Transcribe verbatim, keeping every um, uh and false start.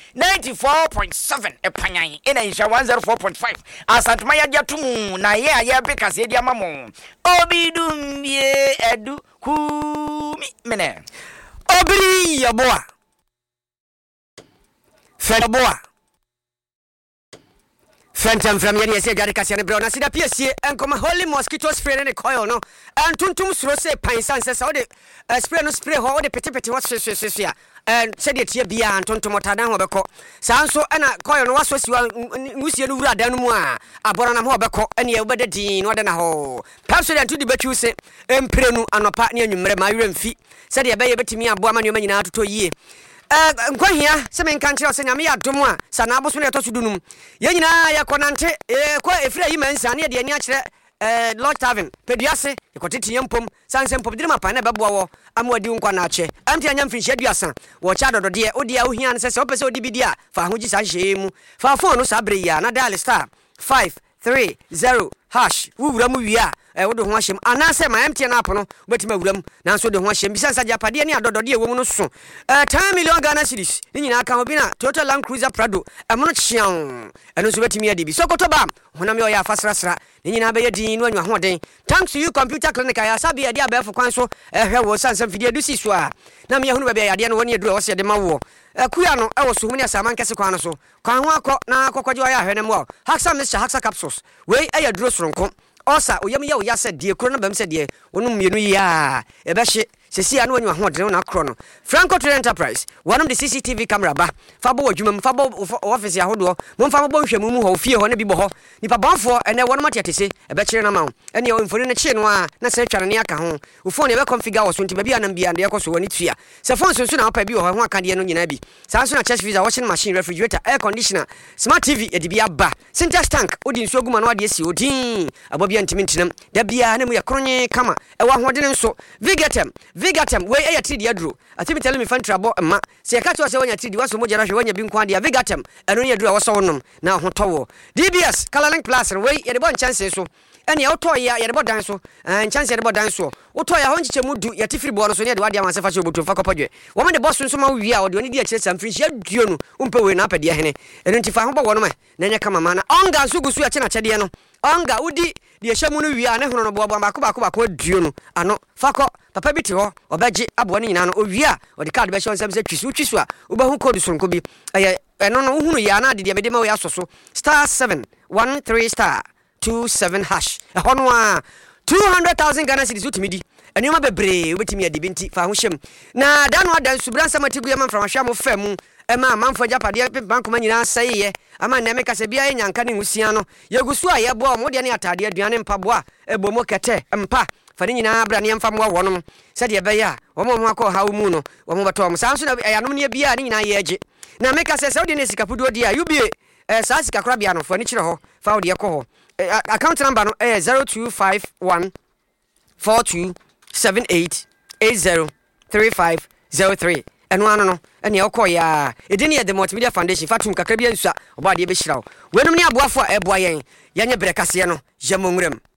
ninety-four point seven epanyan ina insha one oh four point five asantuma ya jatumu na ye aye be kase dia mamo obidum ye edu kumi mene obiri yaboa feboa Phantom from Yadi said Gadicasian Brown. I see the P S C and come a holy mosquito spray and a coil, no, and tuntum say pine sans says all the spray no spray, all the petty petty what's this year, and said it here beyond Tontomotana Hobeco. Sounds so and a coil was was you Lucian Ura Danua, a Borana Hobeco, and you better dean, what than a hole. Perhaps to the Betu say, Emprenu and a partner in my room feet, said the baby to me a woman you mean out to a year. Eh nkwa hia se men kan kire nyame adom a sanabo so ne to sudunum ye nyina ya konante eh kwa efira yi mansa ne de ani a kire eh Lord Tavern peduase ekotete yempom sanse mpom de mapa na beboa wo amwadi nkwa na ache amti anya mfinhia duasa wo cha dodode odi a wo hia ne se se opese odi bidia fa hoji sa hyeemu fa phone no sa bre ya na dial star five three zero hash wuwura mu wia eh wo de ho ahyem anase ma M T N app no betima wuram na so de ho ahyem bisa sa japade ne adodode ewo mu no so eh ten million Ghana cedis ni nyina aka obi na Toyota Land Cruiser Prado amono chian eno so betimi ade bi Sokoto bam honam yo ya fasrasra ni nyina be yedin no anwa hoden thanks to you computer clinic ya sabi ade abefo kwan so ehwe wo sansam video du si so a na me hunu ba ade no woni edu wo se de ma wo akuya no e wo so huni asama nkese kwan no so kwan ho akọ na akọkọje ya ahwe ne mo Haxa Mixture Haxa capsules we e duro soronko osa oyam ya oya se de kro na bam se de wonu mienu ya e be hye sesi anu anwa ho de na kro no Franco Trade Enterprise one of the C C T V camera ba fa bo adwuma fa bo office ya hodo mo fa bo nhwemu mu ho fie ho na bi bo ho nipa bonfo ene wonu matiate se e be kire na ma ene o mfoni na chi no a na se tware ne aka ho wo phone e be configure wo so nti ba bi anam bia de yakoso woni tua se phone so so na pa bi ho ho aka de no nyina bi sa so na chest freezer washing machine refrigerator air conditioner smart T V e de bi aba syntax tank odi nso aguma no ade esi odin abobia ntimi ntinam da bia na mu ya kronye kama e wa ho de nso Vigatem Vigatem we e ya three dia duro atibi tell me fan trabo ma se ya kato se wanya three dia waso mo jara hwe wanya bi nkwa dia Vigatem eno ya duro waso wonom na ho towo D B S Colorlink Plus we ye de bon chance so ene ya oto ya ye de bon dan so en chance ye de bon dan so oto ya ho nchiche mu du ya tifiri bo no so ne de wade amanse fa che obotu fa kopodwe wo me de boss nso ma wi a wo de oni dia kire sam free hia duo no umpe we na apede hene eno ntifa ho bo wono me na nya kama ma na onga so gusu ya che na chede no onga udi de hyemu no wi a ne hono no bo bo ba ko ba ko ba ko duo no ano fa ko papa bi te ho obaji abo ne nyina no owi a o de card be shon sem se twisu twisu a obahu code sonko bi eye eno no hunu ya na de de me de ma we asoso star seven one three star two seven hash e hono a two hundred thousand Ghana cedis utimidi eni ma bebre obetimi adi binti fa ho hyem na da no adan subransa matigu ya man from ahwa mo famu e ma manfo japade banko manyina seye ama na meka se bia enyanka ne husia no yegusu a ye bo mo de ne atade aduane mpaboa ebo mo kete mpa fani nyina bra ne mfa mo wonom se de be ya wo mo akọ ha mu no wo mo beto mo sanso na yanom ne bia ne nyina ye age na meka se se wo de ne sikapudo di a ubie eh sa sika kora bia no fani kire ho fa wo de ekọ ho account number no eh zero two five one four two seven eight eight zero three five zero three eno ano no ene okoya edini ye the multimedia foundation fatum kakra bia nsu a oba de be hyirawo wenum ne aboafo a eboa yen yenye brekase no yemonwrem